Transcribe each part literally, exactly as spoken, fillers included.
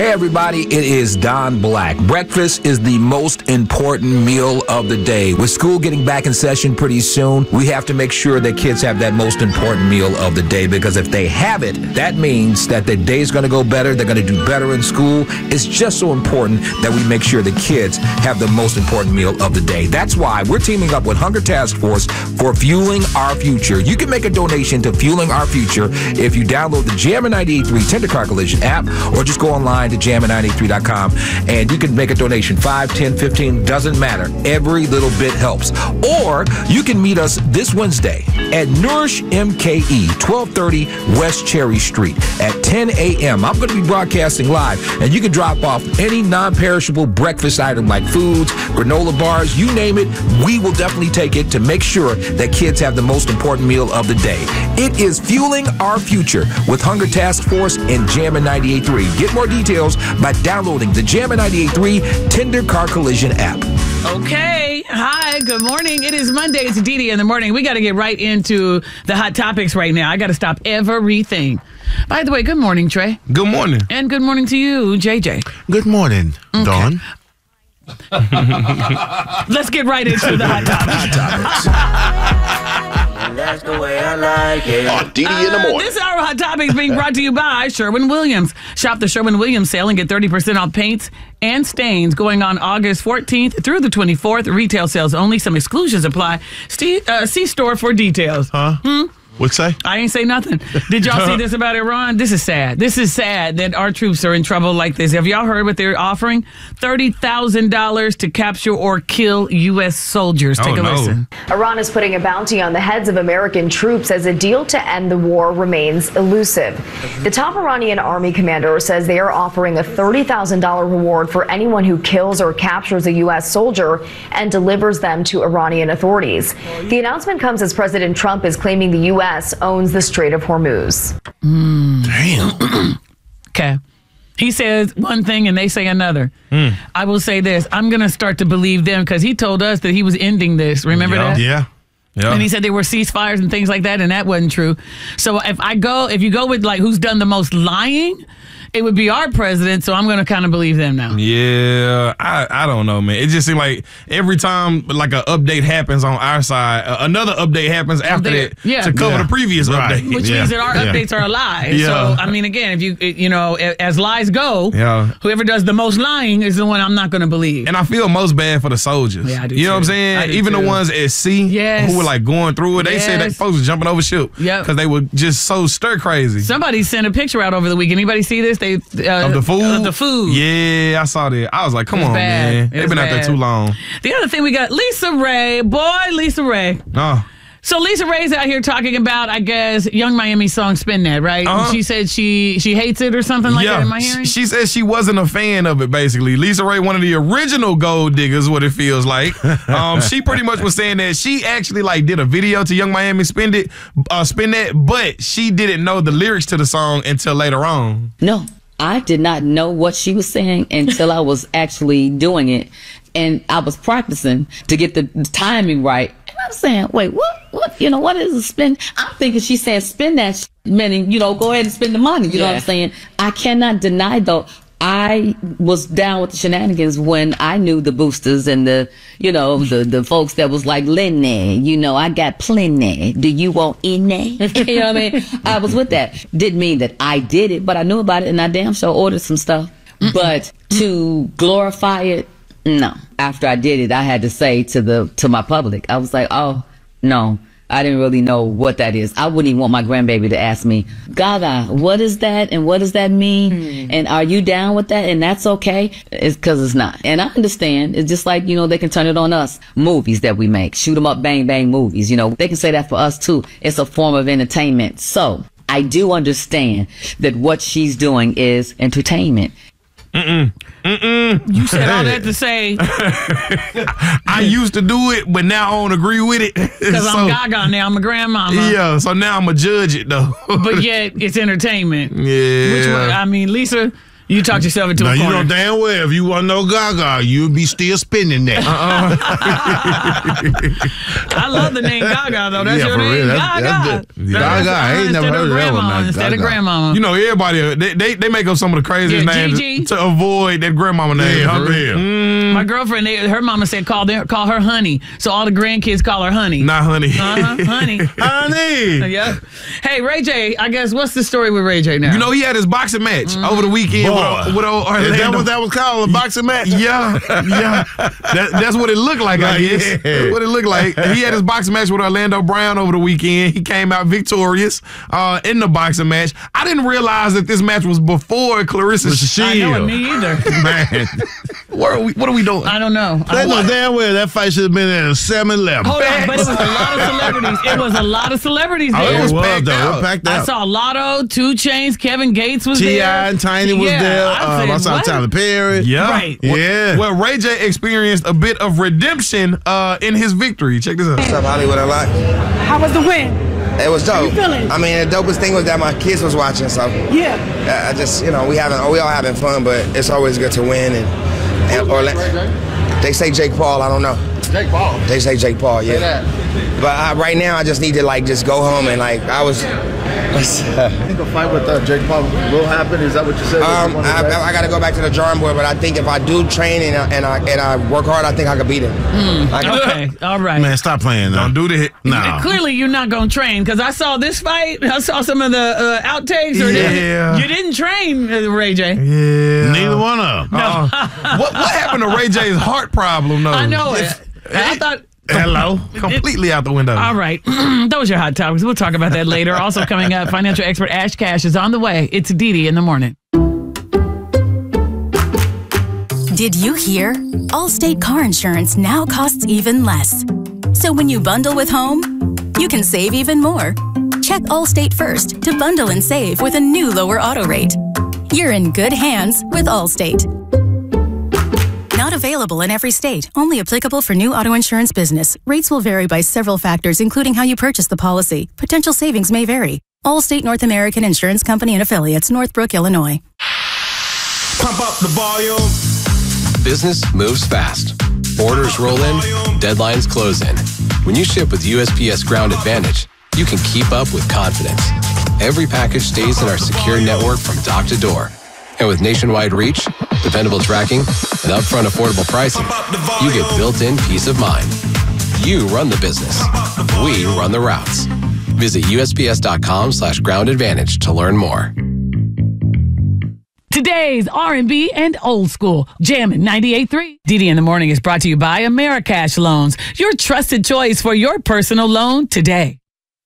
Hey everybody, it is Don Black. Breakfast is the most important meal of the day. With school getting back in session pretty soon, we have to make sure that kids have that most important meal of the day, because if they have it, that means that their day's going to go better, they're going to do better in school. It's just so important that we make sure the kids have the most important meal of the day. That's why we're teaming up with Hunger Task Force for Fueling Our Future. You can make a donation to Fueling Our Future if you download the Jammin' ninety-eight point three Tender Car Collision app, or just go online to jammin nine eight three dot com and you can make a donation. five, ten, fifteen, doesn't matter. Every little bit helps. Or you can meet us this Wednesday at Nourish M K E, twelve thirty West Cherry Street at ten a.m. I'm going to be broadcasting live, and you can drop off any non-perishable breakfast item like foods, granola bars, you name it. We will definitely take it to make sure that kids have the most important meal of the day. It is Fueling Our Future with Hunger Task Force and Jammin' ninety-eight point three. Get more details by downloading the Jammin' ninety-eight point three Tender Car Collision app. Okay. Hi. Good morning. It is Monday. It's Dee Dee in the morning. We got to get right into the hot topics right now. I got to stop everything. By the way, good morning, Trey. Good morning. And good morning to you, J J. Good morning, okay. Dawn. Let's get right into the hot topics. And that's the way I like it. On Dee Dee in the morning. Uh, this hour of Hot Topics being brought to you by Sherwin-Williams. Shop the Sherwin-Williams sale and get thirty percent off paints and stains going on August fourteenth through the twenty-fourth. Retail sales only. Some exclusions apply. See, uh, see store for details. Huh? Hmm? What'd you say? I ain't say nothing. Did y'all see this about Iran? This is sad. This is sad that our troops are in trouble like this. Have y'all heard what they're offering? thirty thousand dollars to capture or kill U S soldiers. Take oh, a no. listen. Iran is putting a bounty on the heads of American troops as a deal to end the war remains elusive. The top Iranian army commander says they are offering a thirty thousand dollars reward for anyone who kills or captures a U S soldier and delivers them to Iranian authorities. The announcement comes as President Trump is claiming the U S owns the Strait of Hormuz. Mm. Damn. Okay. He says one thing and they say another. Mm. I will say this. I'm going to start to believe them because he told us that he was ending this. Remember yeah. that? Yeah. Yeah. And he said there were ceasefires and things like that, and that wasn't true. So if I go, if you go with like who's done the most lying, it would be our president. So I'm going to kind of believe them now. Yeah, I, I don't know, man. It just seems like every time like an update happens on our side, uh, another update happens after They- that yeah. to cover Yeah. the previous Right. update. Which Yeah. means that our Yeah. updates are a lie. Yeah. So, I mean, again, if you, you know, as lies go, Yeah. whoever does the most lying is the one I'm not going to believe. And I feel most bad for the soldiers. Yeah, I do You know too. what I'm I saying? do Even too. the ones at sea Yes. who were like going through it, they said that Yes. folks were jumping over ship. Yep. Because they were just so stir crazy. Somebody sent a picture out over the weekend. Anybody see this? They uh, Of the food? Of the food. Yeah, I saw that. I was like, come It was on, bad. man. It They've was been out there bad. too long. The other thing we got, Lisa Ray. Boy, Lisa Ray. Oh. So Lisa Ray's out here talking about, I guess, Young Miami's song Spin That, right? Uh-huh. She said she she hates it or something like that. Am I hearing? She said she wasn't a fan of it, basically. Lisa Ray, one of the original gold diggers, what it feels like. um, she pretty much was saying that she actually like did a video to Young Miami Spin It, uh, Spin That, but she didn't know the lyrics to the song until later on. No, I did not know what she was saying until I was actually doing it. And I was practicing to get the timing right. And I was saying, wait, what? What? You know, what is a spin? I'm thinking she said spin that sh-, meaning, you know, go ahead and spend the money. You know what I'm saying? I cannot deny, though, I was down with the shenanigans when I knew the boosters and the, you know, the, the folks that was like, Lenny, you know, I got plenty. Do you want any? You know what I mean? I was with that. Didn't mean that I did it, but I knew about it and I damn sure ordered some stuff. Mm-mm. But to glorify it, no. After I did it, I had to say to the to my public, I was like, oh, no. I didn't really know what that is. I wouldn't even want my grandbaby to ask me, Gaga, what is that? And what does that mean? Mm. And are you down with that? And that's okay? It's because it's not. And I understand. It's just like, you know, they can turn it on us. Movies that we make. Shoot 'em up, bang, bang movies. You know, they can say that for us too. It's a form of entertainment. So I do understand that what she's doing is entertainment. Mm-mm. Mm-mm. You said all that to say I used to do it, but now I don't agree with it. because so, I'm Gaga now. I'm a grandmama. Yeah, so now I'm going to judge it, though. But yet it's entertainment. Yeah. Which one, I mean, Lisa, You talked yourself into Now, a you corner. know damn well if you want no Gaga, you'd be still spinning that. Uh-uh. I love the name Gaga, though. That's Yeah, your for name, real. That's- Gaga. that's the- Gaga. I ain't never Instead heard of of that one, grandmama, not Instead of Gaga. grandmama. You know, everybody, they, they, they make up some of the craziest Yeah, names Gigi. to avoid that grandmama name. Yeah, huh? for real. Mm, My girlfriend, they, her mama said call their, call her honey. So all the grandkids call her honey. not honey. Uh-huh, honey. Honey. Yeah. Hey, Ray J, I guess, what's the story with Ray J now? You know, he had his boxing match over the weekend Boy. with, with old Is that Orlando. what that was called? A boxing match? Yeah, yeah. That, that's what it looked like, I Like, guess. yeah. That's what it looked like. He had his boxing match with Orlando Brown over the weekend. He came out victorious uh, in the boxing match. I didn't realize that this match was before Clarissa Shield. I know it, me either. Man. What are we, what are we doing? I don't know. They I, know damn well that fight should have been at a seven eleven. hold on, but it was a lot of celebrities. It was a lot of celebrities Oh, there. it was packed though. out. It packed I out. saw Lotto, Two Chainz, Kevin Gates was T there. I and Tiny was Yeah, there. I Um, I said, saw what? Tyler Perry. Yeah. Right. Yeah. Well, Ray J experienced a bit of redemption uh, in his victory. Check this out. What's up, Hollywood Unlocked? How was the win? It was dope. How you feeling? I mean, the dopest thing was that my kids was watching, so Yeah. uh, I just, you know, we having, we all having fun, but it's always good to win. And, and Orla- they say Jake Paul, I don't know. Jake Paul. They say Jake Paul, yeah. But uh, right now, I just need to like just go home and like I was. I think a fight with uh, Jake Paul will happen. Is that what you said? Um, I, I, I got to go back to the drawing board, but I think if I do train and I, and I and I work hard, I think I could beat him. I can- Okay, all right. Man, stop playing now. Don't do that. No. Clearly, you're not going to train because I saw this fight. I saw some of the uh, outtakes. Or Yeah. You didn't train, uh, Ray J. Yeah. Neither one of them. Uh, what, what happened to Ray J's heart problem, though? I know it. And I thought. Hello. Completely out the window. All right. Those are your hot topics. We'll talk about that later. Also coming up, financial expert Ash Cash is on the way. It's Didi in the morning. Did you hear? Allstate car insurance now costs even less. So when you bundle with home, you can save even more. Check Allstate first to bundle and save with a new lower auto rate. You're in good hands with Allstate. Not available in every state. Only applicable for new auto insurance business. Rates will vary by several factors, including how you purchase the policy. Potential savings may vary. Allstate North American Insurance Company and Affiliates, Northbrook, Illinois. Pump up the volume. Business moves fast. Orders roll in, deadlines close in. When you ship with U S P S Ground Advantage, you can keep up with confidence. Every package stays in our secure network from dock to door. And with nationwide reach, dependable tracking, and upfront affordable pricing, you get built-in peace of mind. You run the business. We run the routes. Visit U S P S dot com slash ground advantage to learn more. Today's R and B and old school Jammin' ninety-eight point three. Didi in the morning is brought to you by Americash Loans, your trusted choice for your personal loan today.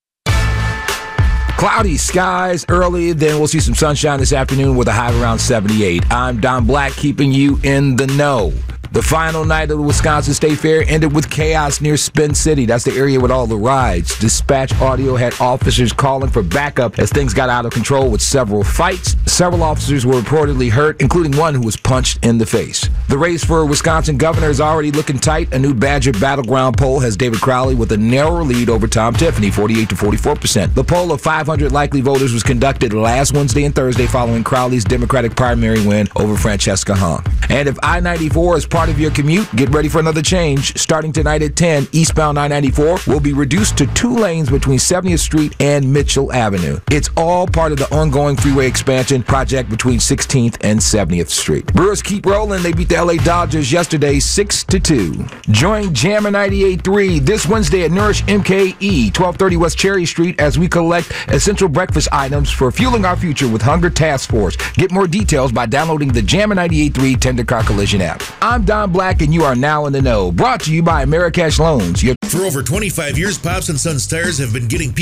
Cloudy skies early, then we'll see some sunshine this afternoon with a high of around seventy-eight. I'm Don Black, keeping you in the know. The final night of the Wisconsin State Fair ended with chaos near Spin City. That's the area with all the rides. Dispatch audio had officers calling for backup as things got out of control with several fights. Several officers were reportedly hurt, including one who was punched in the face. The race for Wisconsin governor is already looking tight. A new Badger Battleground poll has David Crowley with a narrow lead over Tom Tiffany, forty-eight to forty-four percent. The poll of five hundred likely voters was conducted last Wednesday and Thursday following Crowley's Democratic primary win over Francesca Hung. And if I ninety-four is part of your commute, get ready for another change. Starting tonight at ten, eastbound I ninety-four will be reduced to two lanes between seventieth Street and Mitchell Avenue. It's all part of the ongoing freeway expansion project between sixteenth and seventieth Street. Brewers keep rolling. They beat the L A Dodgers yesterday six to two. Join Jammin' ninety-eight point three this Wednesday at Nourish M K E, twelve thirty West Cherry Street, as we collect essential breakfast items for fueling our future with Hunger Task Force. Get more details by downloading the Jammin' ninety-eight point three Tender Car Collision app. I'm Don Black, and you are now in the know. Brought to you by Americash Loans. Your For over twenty-five years, Pops and Sons tires have been getting